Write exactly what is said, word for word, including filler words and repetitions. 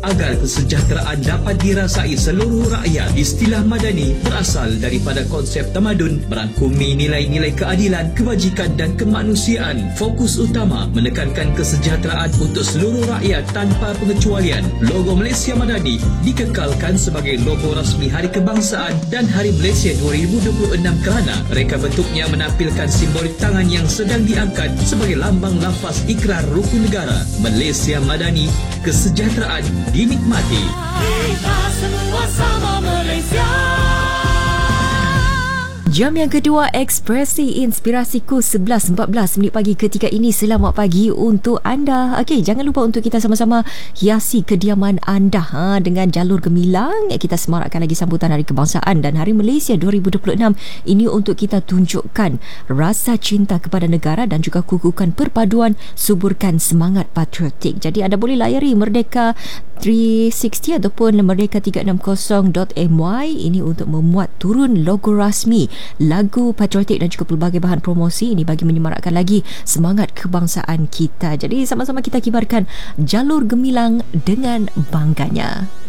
agar kesejahteraan dapat dirasai seluruh rakyat. Istilah madani berasal daripada konsep tamadun, merangkumi nilai-nilai keadilan, kebajikan dan kemanusiaan. Fokus utama menekankan kesejahteraan untuk seluruh rakyat tanpa pengecualian. Logo Malaysia Madani dikekalkan sebagai logo rasmi Hari Kebangsaan dan Hari Malaysia dua ribu dua puluh enam kerana reka bentuknya menampilkan simbolik tangan yang sedang diangkat sebagai lambang lafaz ikrar rukun negara. Malaysia Madani, kesejahteraan dinikmati. Kita semua sama Malaysia. Jam yang kedua, Ekspresi Inspirasiku sebelas empat belas minit pagi ketika ini. Selamat pagi untuk anda. Okey, jangan lupa untuk kita sama-sama hiasi kediaman anda ha, dengan jalur gemilang. Kita semarakkan lagi sambutan Hari Kebangsaan dan Hari Malaysia dua ribu dua puluh enam. Ini untuk kita tunjukkan rasa cinta kepada negara dan juga kukuhkan perpaduan, suburkan semangat patriotik. Jadi anda boleh layari Merdeka tiga enam kosong ataupun merdeka tiga enam kosong dot my. Ini untuk memuat turun logo rasmi, lagu patriotik dan juga pelbagai bahan promosi. Ini bagi menyemarakkan lagi semangat kebangsaan kita. Jadi sama-sama kita kibarkan jalur gemilang dengan bangganya.